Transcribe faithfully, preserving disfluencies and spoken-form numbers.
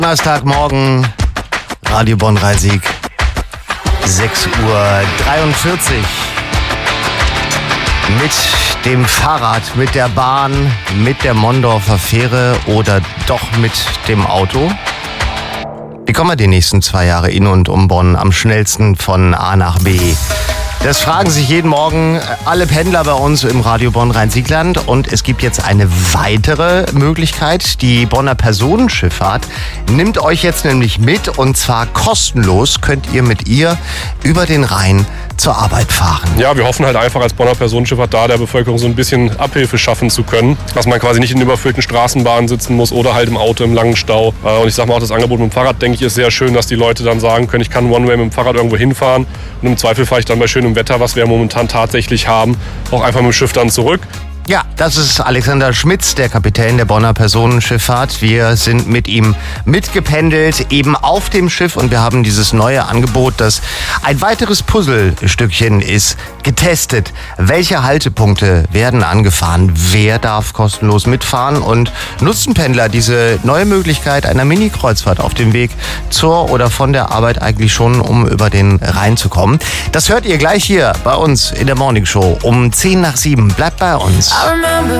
Donnerstagmorgen, Radio Bonn-Rhein-Sieg, sechs Uhr dreiundvierzig. Mit dem Fahrrad, mit der Bahn, mit der Mondorfer Fähre oder doch mit dem Auto? Wie kommen wir die nächsten zwei Jahre in und um Bonn am schnellsten von A nach B? Das fragen sich jeden Morgen alle Pendler bei uns im Radio Bonn-Rhein-Sieg-Land. Und es gibt jetzt eine weitere Möglichkeit. Die Bonner Personenschifffahrt nimmt euch jetzt nämlich mit, und zwar kostenlos könnt ihr mit ihr über den Rhein zur Arbeit fahren. Ja, wir hoffen halt einfach als Bonner Personenschifffahrt da der Bevölkerung so ein bisschen Abhilfe schaffen zu können, dass man quasi nicht in überfüllten Straßenbahnen sitzen muss oder halt im Auto im langen Stau. Und ich sag mal auch, das Angebot mit dem Fahrrad, denke ich, ist sehr schön, dass die Leute dann sagen können, ich kann One-Way mit dem Fahrrad irgendwo hinfahren und im Zweifel fahre ich dann bei schönem Wetter, was wir momentan tatsächlich haben, auch einfach mit dem Schiff dann zurück. Ja, das ist Alexander Schmitz, der Kapitän der Bonner Personenschifffahrt. Wir sind mit ihm mitgependelt, eben auf dem Schiff, und wir haben dieses neue Angebot, das ein weiteres Puzzlestückchen ist, getestet. Welche Haltepunkte werden angefahren? Wer darf kostenlos mitfahren? Und nutzen Pendler diese neue Möglichkeit einer Mini-Kreuzfahrt auf dem Weg zur oder von der Arbeit eigentlich schon, um über den Rhein zu kommen? Das hört ihr gleich hier bei uns in der Morning Show um zehn nach sieben. Bleibt bei uns. I remember